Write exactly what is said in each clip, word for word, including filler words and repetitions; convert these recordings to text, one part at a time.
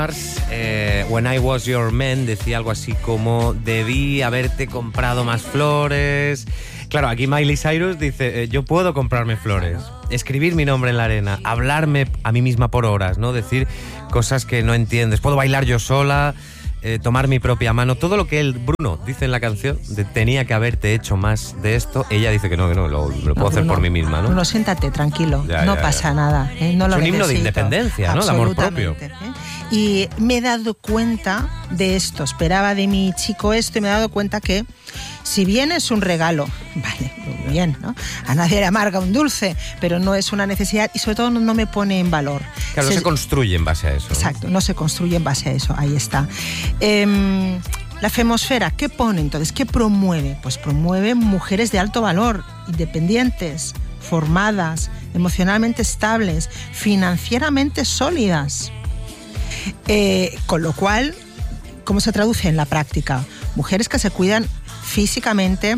Eh, When I Was Your Man decía algo así como: debí haberte comprado más flores. Claro, aquí Miley Cyrus dice: eh, yo puedo comprarme flores, escribir mi nombre en la arena, hablarme a mí misma por horas, ¿no? Decir cosas que no entiendes, puedo bailar yo sola, eh, tomar mi propia mano. Todo lo que él, Bruno, dice en la canción de tenía que haberte hecho más de esto, ella dice que no, que no, lo, lo puedo no, hacer Bruno, por mí misma, ¿no? Bruno, siéntate tranquilo, ya, no ya, pasa ya. nada, ¿eh? No lo es un necesito. himno de independencia, ¿no? De amor propio. ¿eh? Y me he dado cuenta de esto, esperaba de mi chico esto y me he dado cuenta que si bien es un regalo, vale, muy bien, ¿no? A nadie le amarga un dulce, pero no es una necesidad y sobre todo no, no me pone en valor. Claro, se, no se construye en base a eso. Exacto, no se construye en base a eso, ahí está. Eh, la Femosfera, ¿qué pone entonces? ¿Qué promueve? Pues promueve mujeres de alto valor, independientes, formadas, emocionalmente estables, financieramente sólidas. Eh, con lo cual, ¿cómo se traduce en la práctica? Mujeres que se cuidan físicamente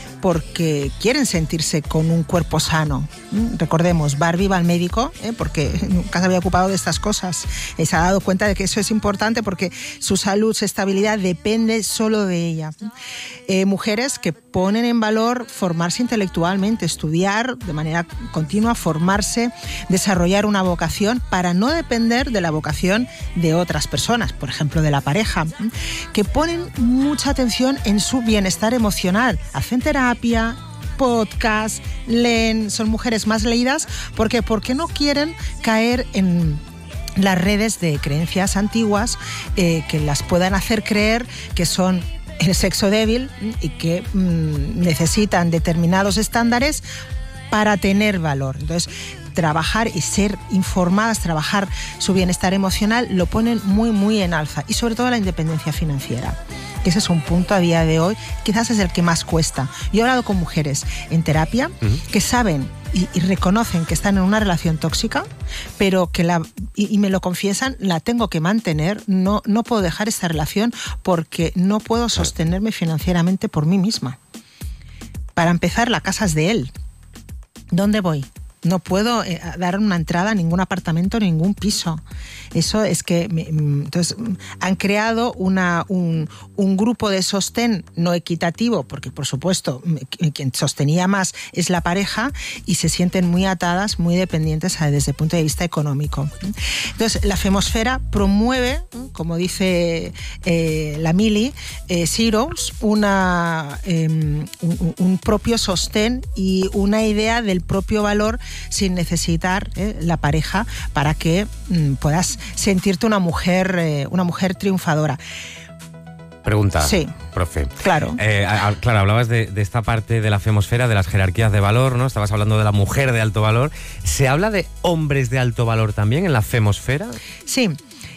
porque quieren sentirse con un cuerpo sano. ¿Mm? Recordemos, Barbie va al médico ¿eh? porque nunca se había ocupado de estas cosas. Eh, se ha dado cuenta de que eso es importante porque su salud, su estabilidad depende solo de ella. Eh, mujeres que ponen en valor formarse intelectualmente, estudiar de manera continua, formarse, desarrollar una vocación para no depender de la vocación de otras personas, por ejemplo, de la pareja, ¿eh? que ponen mucha atención en su bienestar emocional, hacen terapia, podcast, leen, son mujeres más leídas. ¿Por qué? Porque no quieren caer en las redes de creencias antiguas eh, que las puedan hacer creer que son el sexo débil y que mmm, necesitan determinados estándares para tener valor. Entonces, trabajar y ser informadas, trabajar su bienestar emocional, lo ponen muy, muy en alza. Y sobre todo la independencia financiera. Ese es un punto a día de hoy, quizás es el que más cuesta. Yo he hablado con mujeres en terapia uh-huh. que saben y, y reconocen que están en una relación tóxica, pero que la y, y me lo confiesan, la tengo que mantener, no, no puedo dejar esta relación porque no puedo sostenerme financieramente por mí misma. Para empezar, la casa es de él. ¿Dónde voy? No puedo eh, dar una entrada a ningún apartamento, ningún piso. Eso es que... Me, entonces, han creado una, un, un grupo de sostén no equitativo, porque, por supuesto, quien sostenía más es la pareja, y se sienten muy atadas, muy dependientes desde el punto de vista económico. Entonces, la Femosfera promueve, como dice eh, la Mili, eh, Cyrus, una, eh, un, un propio sostén y una idea del propio valor sin necesitar eh, la pareja para que mm, puedas sentirte una mujer, eh, una mujer triunfadora. Pregunta, sí, profe. Claro. Eh, a, claro, hablabas de, de esta parte de la Femosfera, de las jerarquías de valor, ¿no? Estabas hablando de la mujer de alto valor. ¿Se habla de hombres de alto valor también en la Femosfera? Sí,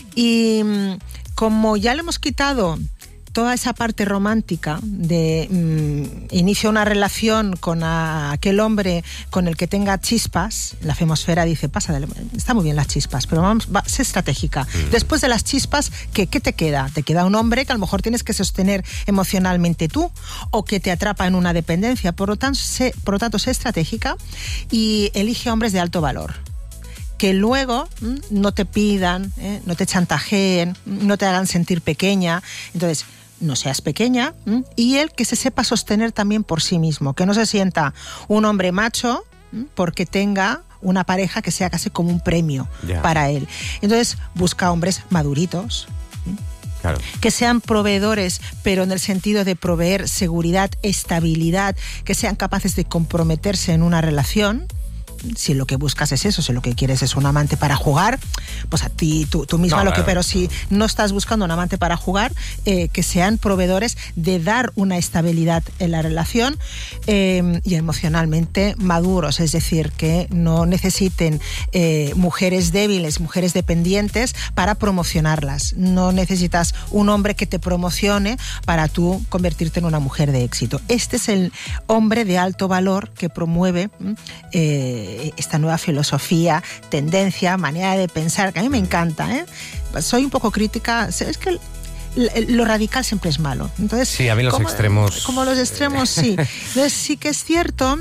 y como ya le hemos quitado toda esa parte romántica de mmm, inicia una relación con a, aquel hombre con el que tenga chispas, la Femosfera dice, pasa, de, está muy bien las chispas, pero vamos, va, sé estratégica. Mm. Después de las chispas, ¿qué, ¿qué te queda? Te queda un hombre que a lo mejor tienes que sostener emocionalmente tú o que te atrapa en una dependencia. Por lo tanto, sé, por lo tanto, sé estratégica y elige hombres de alto valor. Que luego ¿m? no te pidan, ¿eh? no te chantajeen, no te hagan sentir pequeña. Entonces, no seas pequeña, ¿m? y él que se sepa sostener también por sí mismo, que no se sienta un hombre macho ¿m? porque tenga una pareja que sea casi como un premio yeah. para él. Entonces, busca hombres maduritos, ¿m? Claro. Que sean proveedores, pero en el sentido de proveer seguridad, estabilidad, que sean capaces de comprometerse en una relación. Si lo que buscas es eso, si lo que quieres es un amante para jugar, pues a ti, tú, tú misma no, lo que... Pero si no estás buscando un amante para jugar, eh, que sean proveedores de dar una estabilidad en la relación eh, y emocionalmente maduros, es decir, que no necesiten eh, mujeres débiles, mujeres dependientes para promocionarlas. No necesitas un hombre que te promocione para tú convertirte en una mujer de éxito. Este es el hombre de alto valor que promueve eh, esta nueva filosofía, tendencia, manera de pensar, que a mí me encanta, ¿eh? Soy un poco crítica, es que lo radical siempre es malo. Entonces, sí, a mí los como, extremos... Como los extremos, sí. Entonces sí que es cierto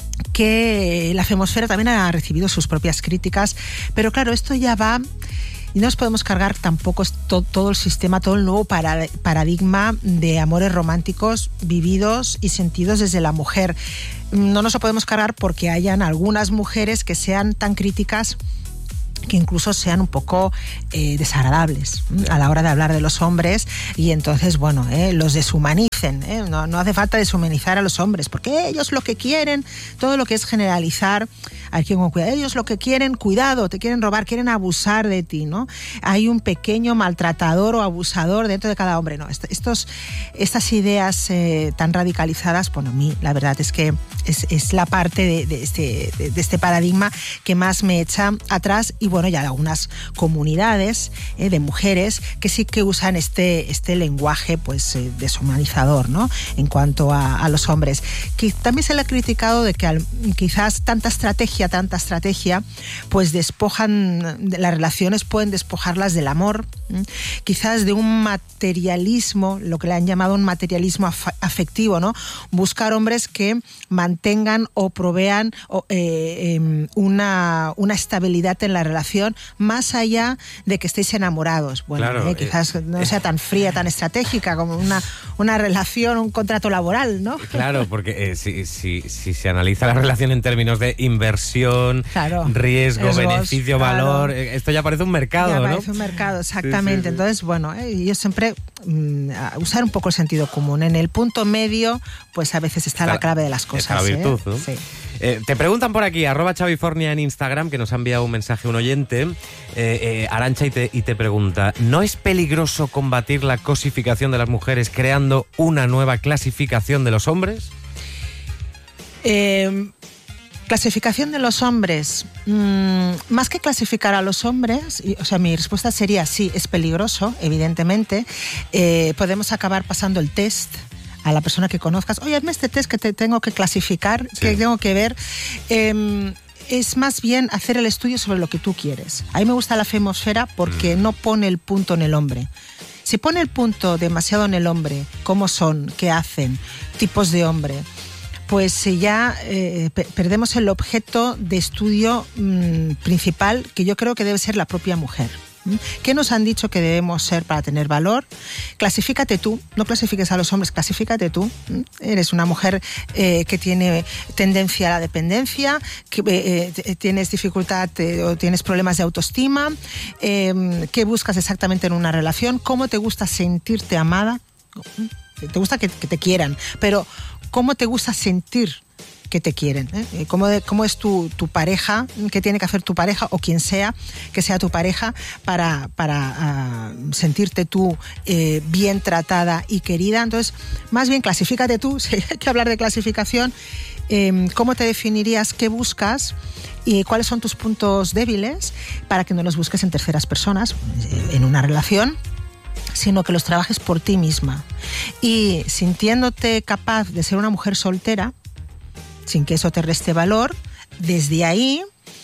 que la Femosfera también ha recibido sus propias críticas, pero claro, esto ya va y no nos podemos cargar tampoco to, todo el sistema, todo el nuevo para, paradigma de amores románticos vividos y sentidos desde la mujer. No nos lo podemos cargar porque hayan algunas mujeres que sean tan críticas que incluso sean un poco eh, desagradables ¿eh? a la hora de hablar de los hombres, y entonces, bueno, eh, los deshumanicen. ¿eh? No, no hace falta deshumanizar a los hombres, porque ellos lo que quieren, todo lo que es generalizar, hay que con cuidado, ellos lo que quieren, cuidado, te quieren robar, quieren abusar de ti, ¿no? Hay un pequeño maltratador o abusador dentro de cada hombre, ¿no? Estos, estas ideas eh, tan radicalizadas, bueno, a mí la verdad es que es, es la parte de, de, este, de, de este paradigma que más me echa atrás. Y bueno, ya hay algunas comunidades eh, de mujeres que sí que usan este, este lenguaje pues eh, deshumanizador, ¿no? En cuanto a, a los hombres. Que también se le ha criticado de que al, quizás tanta estrategia, tanta estrategia, pues despojan, las relaciones pueden despojarlas del amor, ¿eh? Quizás de un materialismo, lo que le han llamado un materialismo af afectivo, ¿no? Buscar hombres que mantengan o provean o, eh, eh, una, una estabilidad en la relación, más allá de que estéis enamorados. Bueno, claro, eh, quizás no sea tan fría, tan estratégica como una, una relación, un contrato laboral, ¿no? Claro, porque eh, si, si, si se analiza la relación en términos de inversión, claro, riesgo, riesgos, beneficio, claro, valor, eh, esto ya parece un mercado, ya ¿no? parece un mercado, exactamente. Sí, sí, sí. Entonces, bueno, eh, yo siempre mm, usar un poco el sentido común. En el punto medio, pues a veces está, está la clave de las cosas. Está la virtud, ¿eh? ¿no? Sí. Eh, te preguntan por aquí, arroba Chavifornia en Instagram, que nos ha enviado un mensaje un oyente, eh, eh, Arantxa, y te, y te pregunta, ¿no es peligroso combatir la cosificación de las mujeres creando una nueva clasificación de los hombres? Eh, clasificación de los hombres. Mm, más que clasificar a los hombres, y, o sea, mi respuesta sería sí, es peligroso, evidentemente. Eh, podemos acabar pasando el test a la persona que conozcas. Oye, hazme este test que te tengo que clasificar, sí, que tengo que ver. Eh, es más bien hacer el estudio sobre lo que tú quieres. A mí me gusta la femosfera porque mm. no pone el punto en el hombre. Si pone el punto demasiado en el hombre, cómo son, qué hacen, tipos de hombre, pues ya eh, perdemos el objeto de estudio mmm, principal, que yo creo que debe ser la propia mujer. ¿Qué nos han dicho que debemos ser para tener valor? Clasifícate tú, no clasifiques a los hombres, clasifícate tú. Eres una mujer eh, que tiene tendencia a la dependencia, que eh, tienes dificultad eh, o tienes problemas de autoestima, eh, ¿qué buscas exactamente en una relación? ¿Cómo te gusta sentirte amada? Te gusta que, que te quieran, pero ¿cómo te gusta sentir que te quieren? ¿eh? ¿Cómo, de, ¿Cómo es tu, tu pareja? ¿Qué tiene que hacer tu pareja o quien sea que sea tu pareja para, para uh, sentirte tú eh, bien tratada y querida? Entonces, más bien clasifícate tú, si hay que hablar de clasificación. Eh, ¿Cómo te definirías? ¿Qué buscas? ¿Y cuáles son tus puntos débiles? Para que no los busques en terceras personas, en una relación, sino que los trabajes por ti misma. Y sintiéndote capaz de ser una mujer soltera, sin que eso te reste valor, desde ahí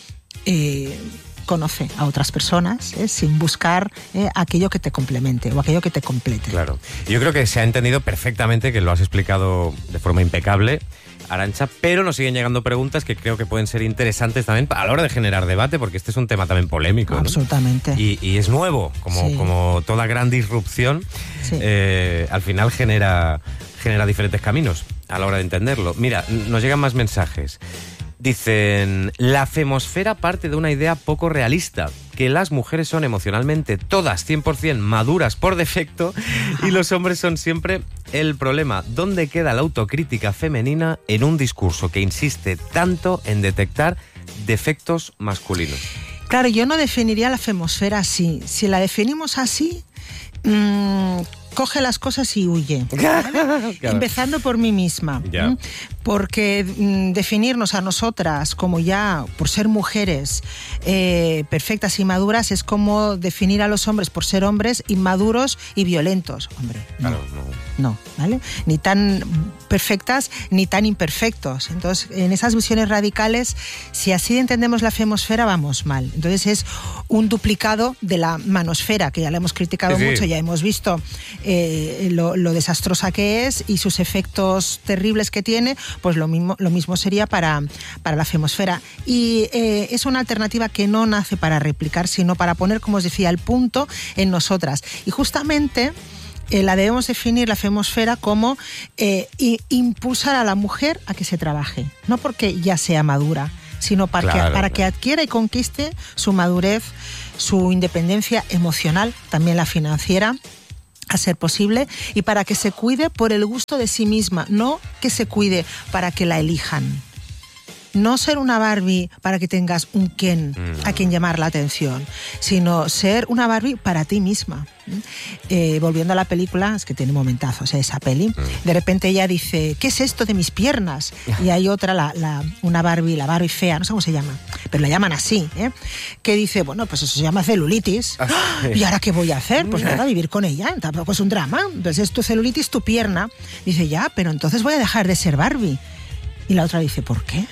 eh, conoce a otras personas, ¿eh? sin buscar eh, aquello que te complemente o aquello que te complete. Claro. Yo creo que se ha entendido perfectamente, que lo has explicado de forma impecable, Arantxa, pero nos siguen llegando preguntas que creo que pueden ser interesantes también a la hora de generar debate, porque este es un tema también polémico, ¿no? Absolutamente. Y, y es nuevo, como, sí. como toda gran disrupción, sí. eh, al final genera, genera diferentes caminos a la hora de entenderlo. Mira, nos llegan más mensajes. Dicen, la femosfera parte de una idea poco realista, que las mujeres son emocionalmente todas cien por cien maduras por defecto y los hombres son siempre el problema. ¿Dónde queda la autocrítica femenina en un discurso que insiste tanto en detectar defectos masculinos? Claro, yo no definiría la femosfera así. Si la definimos así, mmm, coge las cosas y huye, ¿vale? Claro. Empezando por mí misma, yeah. porque mm, definirnos a nosotras como ya por ser mujeres eh, perfectas y maduras es como definir a los hombres por ser hombres inmaduros y violentos. Hombre, no. Claro, no. no, ¿vale? Ni tan perfectas ni tan imperfectos. Entonces, en esas visiones radicales, si así entendemos la femosfera, vamos mal. Entonces es un duplicado de la manosfera, que ya la hemos criticado sí, mucho, sí. ya hemos visto eh, lo, lo desastrosa que es y sus efectos terribles que tiene, pues lo mismo, lo mismo sería para, para la femosfera. Y eh, es una alternativa que no nace para replicar, sino para poner, como os decía, el punto en nosotras. Y justamente eh, la debemos definir, la femosfera, como eh, impulsar a la mujer a que se trabaje, no porque ya sea madura, sino para, claro, que, para que adquiera y conquiste su madurez, su independencia emocional, también la financiera, a ser posible, y para que se cuide por el gusto de sí misma, no que se cuide para que la elijan. No ser una Barbie para que tengas un Ken mm. a quien llamar la atención, sino ser una Barbie para ti misma. Eh, volviendo a la película, es que tiene momentazos, ¿eh? Esa peli, mm. de repente ella dice, ¿qué es esto de mis piernas? Y hay otra, la, la, una Barbie, la Barbie fea, no sé cómo se llama, pero la llaman así, ¿eh? que dice, bueno, pues eso se llama celulitis. Ah, sí. ¿Y ahora qué voy a hacer? Pues nada, vivir con ella, tampoco es un drama. Entonces es tu celulitis, tu pierna. Dice, ya, pero entonces voy a dejar de ser Barbie. Y la otra dice, ¿por qué?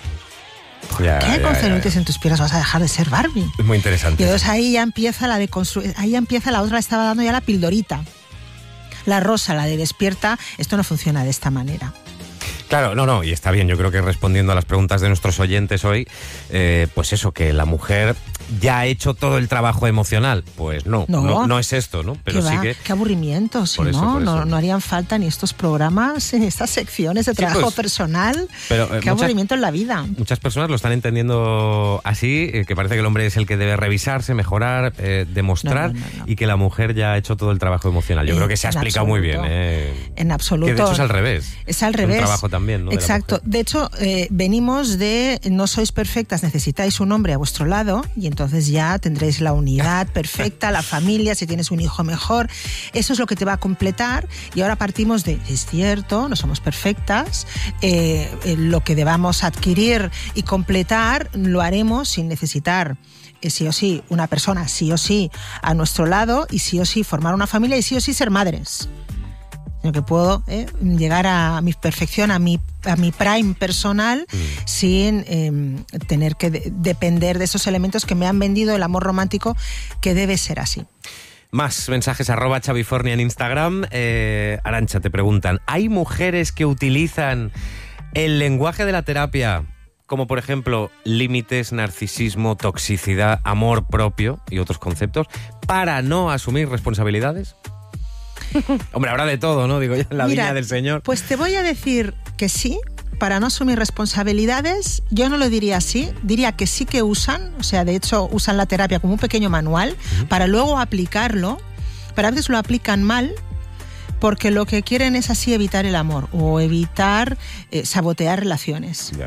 Ya, ¿Qué? ya, Con ya, celulitis ya. en tus piernas vas a dejar de ser Barbie. Es muy interesante. Y entonces ahí ya empieza la de constru- ahí ya empieza la otra, le estaba dando ya la pildorita. La rosa, la de despierta, esto no funciona de esta manera. Claro, no, no, y está bien, yo creo que respondiendo a las preguntas de nuestros oyentes hoy, eh, pues eso, que la mujer ya ha hecho todo el trabajo emocional, pues no, no, no, no es esto, ¿no? Pero ¿Qué sí va? que... Qué aburrimiento, si por eso, no, por eso. no, no harían falta ni estos programas, ni estas secciones de trabajo sí, pues, personal. Pero, eh, qué muchas, aburrimiento en la vida. Muchas personas lo están entendiendo así, eh, que parece que el hombre es el que debe revisarse, mejorar, eh, demostrar, no, no, no, no. y que la mujer ya ha hecho todo el trabajo emocional. Yo eh, creo que se ha explicado absoluto, muy bien. Eh, en absoluto. Que de hecho es al revés. Es al revés. Es un trabajo también, ¿no? Exacto. De, de hecho, eh, venimos de no sois perfectas, necesitáis un hombre a vuestro lado y entonces ya tendréis la unidad perfecta, la familia, si tienes un hijo mejor. Eso es lo que te va a completar y ahora partimos de, es cierto, no somos perfectas, eh, eh, lo que debamos adquirir y completar lo haremos sin necesitar eh, sí o sí una persona, sí o sí a nuestro lado y sí o sí formar una familia y sí o sí ser madres. Sino que puedo eh, llegar a mi perfección, a mi, a mi prime personal, mm. sin eh, tener que de- depender de esos elementos que me han vendido el amor romántico, que debe ser así. Más mensajes, arroba Chavifornia en Instagram. Eh, Arantxa, te preguntan, ¿hay mujeres que utilizan el lenguaje de la terapia, como por ejemplo límites, narcisismo, toxicidad, amor propio y otros conceptos, para no asumir responsabilidades? Hombre, habrá de todo, ¿no? Digo yo, en la Mira, viña del Señor. Pues te voy a decir que sí, para no asumir responsabilidades. Yo no lo diría así, diría que sí que usan, o sea, de hecho usan la terapia como un pequeño manual uh-huh. para luego aplicarlo, pero a veces lo aplican mal porque lo que quieren es así evitar el amor o evitar eh, sabotear relaciones, yeah.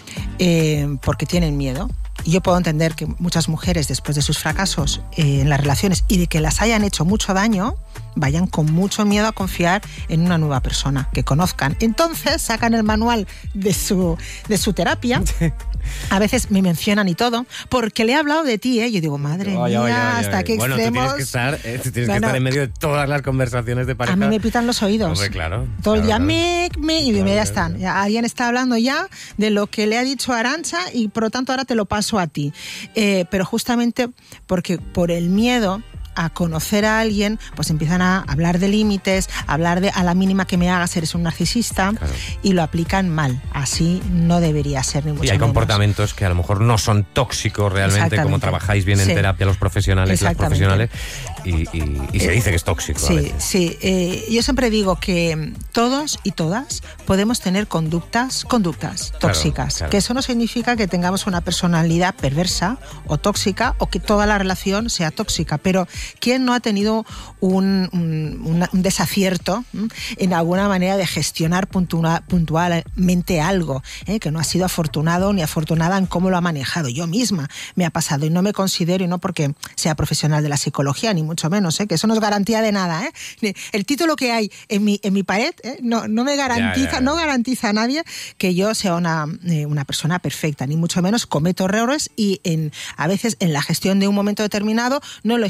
eh, porque tienen miedo. Y yo puedo entender que muchas mujeres, después de sus fracasos eh, en las relaciones y de que las hayan hecho mucho daño, vayan con mucho miedo a confiar en una nueva persona que conozcan. Entonces sacan el manual de su, de su terapia. A veces me mencionan y todo, porque le he hablado de ti, ¿eh? Yo digo, madre oye, mía, oye, oye, hasta oye. qué bueno, extremos. Tú tienes que estar, eh, tú tienes bueno, que estar en medio de todas las conversaciones de pareja. A mí me pitan los oídos. Hombre, claro. Todo el claro, día, claro. me, me, y claro, ya claro, están. claro. Ya, alguien está hablando ya de lo que le ha dicho Arantxa y por lo tanto ahora te lo paso a ti. Eh, pero justamente porque por el miedo a conocer a alguien, pues empiezan a hablar de límites, a hablar de a la mínima que me hagas eres un narcisista, claro. y lo aplican mal. Así no debería ser ni mucho Y hay menos. comportamientos que a lo mejor no son tóxicos realmente, como trabajáis bien en sí. terapia los profesionales, las profesionales, y, y, y se dice que es tóxico. Sí, a veces. sí. Eh, yo siempre digo que todos y todas podemos tener conductas, conductas tóxicas, claro, claro. que eso no significa que tengamos una personalidad perversa o tóxica o que toda la relación sea tóxica, pero ¿quién no ha tenido un, un, un desacierto ¿m? en alguna manera de gestionar puntua, puntualmente algo, ¿eh? que no ha sido afortunado ni afortunada en cómo lo ha manejado? Yo misma me ha pasado y no me considero, y no porque sea profesional de la psicología, ni mucho menos, ¿eh? que eso no es garantía de nada. ¿eh? El título que hay en mi, en mi pared ¿eh? no, no me garantiza, ya, ya. no garantiza a nadie que yo sea una, eh, una persona perfecta, ni mucho menos. Cometo errores y en, a veces en la gestión de un momento determinado no lo he gestionado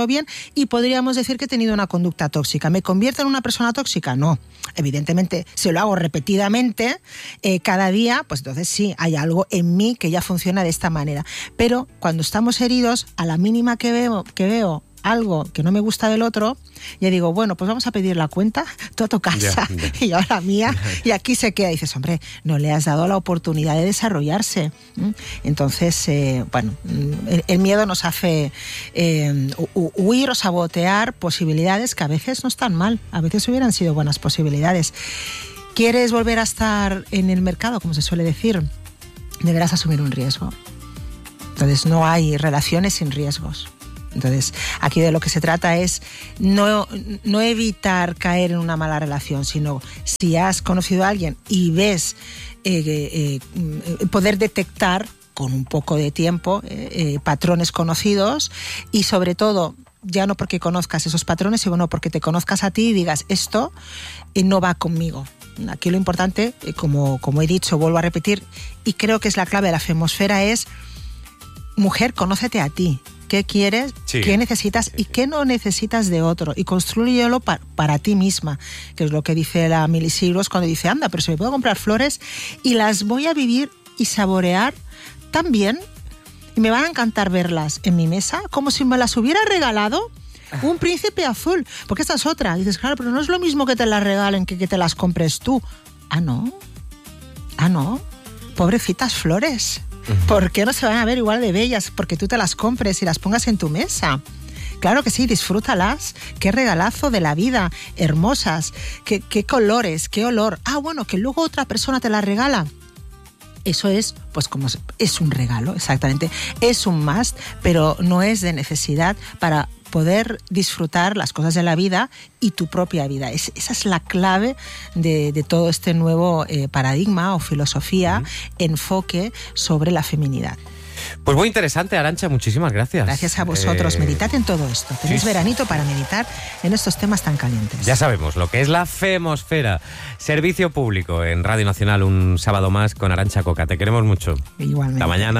demasiado bien y podríamos decir que he tenido una conducta tóxica. ¿Me convierto en una persona tóxica? No. Evidentemente, si lo hago repetidamente, eh, cada día, pues entonces sí, hay algo en mí que ya funciona de esta manera. Pero cuando estamos heridos, a la mínima que veo, que veo algo que no me gusta del otro, ya digo, bueno, pues vamos a pedir la cuenta, tú a tu casa yeah, yeah. y yo a la mía, y aquí se queda. Y dices, hombre, no le has dado la oportunidad de desarrollarse. Entonces, eh, bueno, el, el miedo nos hace eh, huir o sabotear posibilidades que a veces no están mal, a veces hubieran sido buenas posibilidades. ¿Quieres volver a estar en el mercado, como se suele decir? Deberás asumir un riesgo. Entonces, no hay relaciones sin riesgos. Entonces, aquí de lo que se trata es no, no evitar caer en una mala relación, sino si has conocido a alguien y ves eh, eh, poder detectar con un poco de tiempo eh, eh, patrones conocidos y sobre todo, ya no porque conozcas esos patrones, sino porque te conozcas a ti y digas, esto eh, no va conmigo. Aquí lo importante, eh, como, como he dicho, vuelvo a repetir, y creo que es la clave de la femosfera, es mujer, conócete a ti. ¿Qué quieres? Sí. ¿Qué necesitas? Sí, sí. ¿Y qué no necesitas de otro? Y construyelo pa- para ti misma, que es lo que dice la Miley Cyrus cuando dice, anda, pero si me puedo comprar flores y las voy a vivir y saborear tan bien y me van a encantar verlas en mi mesa como si me las hubiera regalado un príncipe azul. Porque esta es otra. Dices, claro, pero no es lo mismo que te las regalen que que te las compres tú. Ah, ¿no? Ah, ¿no? Pobrecitas flores. ¿Por qué no se van a ver igual de bellas? Porque tú te las compres y las pongas en tu mesa. Claro que sí, disfrútalas. Qué regalazo de la vida, hermosas. Qué, qué colores, qué olor. Ah, bueno, que luego otra persona te las regala. Eso es, pues como es un regalo, exactamente. Es un must, pero no es de necesidad para poder disfrutar las cosas de la vida y tu propia vida. Es, esa es la clave de, de todo este nuevo eh, paradigma o filosofía, uh-huh. enfoque sobre la feminidad. Pues muy interesante, Arantxa, muchísimas gracias. Gracias a vosotros, eh... meditad en todo esto. Tenéis sí. veranito para meditar en estos temas tan calientes. Ya sabemos lo que es la femosfera. Servicio público en Radio Nacional, un sábado más con Arantxa Coca. Te queremos mucho. Igualmente. Hasta mañana.